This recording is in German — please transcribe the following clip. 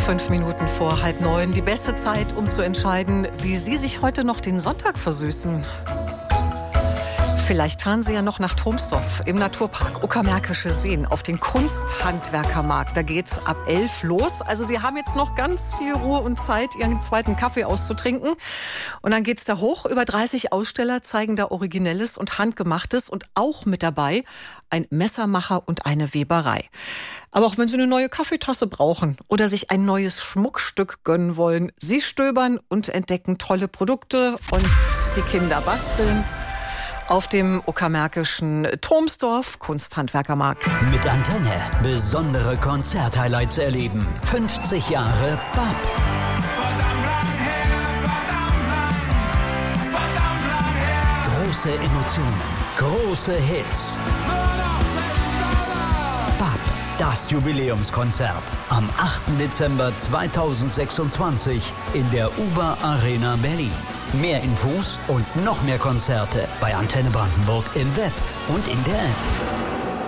5 Minuten vor 8:30. Die beste Zeit, um zu entscheiden, wie Sie sich heute noch den Sonntag versüßen. Vielleicht fahren Sie ja noch nach Tromsdorf im Naturpark Uckermärkische Seen auf den Kunsthandwerkermarkt. Da geht's ab 11 los. Also Sie haben jetzt noch ganz viel Ruhe und Zeit, Ihren zweiten Kaffee auszutrinken. Und dann geht's da hoch. Über 30 Aussteller zeigen da Originelles und Handgemachtes. Und auch mit dabei ein Messermacher und eine Weberei. Aber auch wenn Sie eine neue Kaffeetasse brauchen oder sich ein neues Schmuckstück gönnen wollen, Sie stöbern und entdecken tolle Produkte und die Kinder basteln. Auf dem Uckermärkischen Tromsdorf Kunsthandwerkermarkt. Mit Antenne besondere Konzerthighlights erleben. 50 Jahre BAP. Große Emotionen, große Hits. BAP, das Jubiläumskonzert. Am 8. Dezember 2026 in der UBA Arena Berlin. Mehr Infos und noch mehr Konzerte bei Antenne Brandenburg im Web und in der App.